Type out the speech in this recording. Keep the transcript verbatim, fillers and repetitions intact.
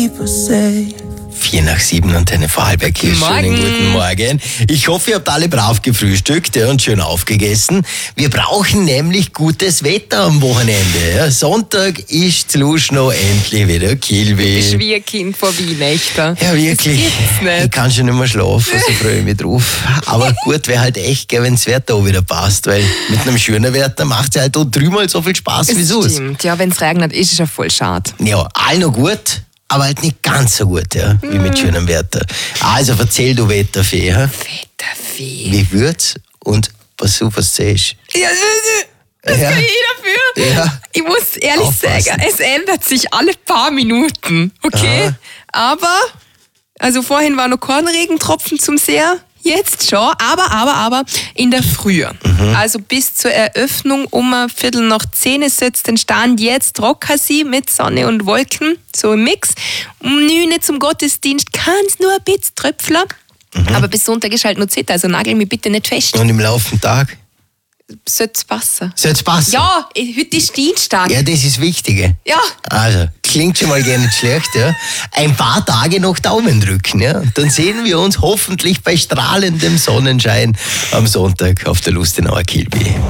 people say. Vier nach sieben und eine Vorarlberg hier. Schönen guten Morgen. Ich hoffe, ihr habt alle brav gefrühstückt ja, und schön aufgegessen. Wir brauchen nämlich gutes Wetter am Wochenende. Ja. Sonntag ist zu Luschnow endlich wieder Kilby. Das Schwierkind von Weihnachten. Ja, wirklich. Das gibt's nicht. Ich kann schon nicht mehr schlafen, so freue ich mich drauf. Aber gut, wäre halt echt geil, wenn das Wetter auch wieder passt, weil mit einem schönen Wetter macht es halt auch dreimal so viel Spaß wie sonst. Stimmt, ja, wenn es regnet, ist es ja voll schade. Ja, all noch gut, aber halt nicht ganz so gut, ja, wie mit schönem Wetter. Also erzähl du Wetterfee, ha? Wetterfee. Wie wird's und was du was siehst? Ja, das Ja. kann ich dafür. Ja. Ich muss ehrlich Aufpassen. sagen, es ändert sich alle paar Minuten, okay? Aha. Aber, also vorhin war noch kein Regentropfen zum See, jetzt schon, aber, aber, aber in der Früh. Mhm. Also bis zur Eröffnung um ein Viertel nach zehn setzt den Stand jetzt trocken sie mit Sonne und Wolken, so im Mix. Um neun zum Gottesdienst kann es nur ein bisschen tröpfeln. Mhm. Aber bis Sonntag ist halt noch Zeit, also nagel mich bitte nicht fest. Und im laufenden Tag? Soll's passen. Soll's passen? Ja, heute ist Dienstag. Ja, das ist das Wichtige. Ja. Also, klingt schon mal gar nicht schlecht, ja. Ein paar Tage noch Daumen drücken, ja. Dann sehen wir uns hoffentlich bei strahlendem Sonnenschein am Sonntag auf der Lustenauer Kilby.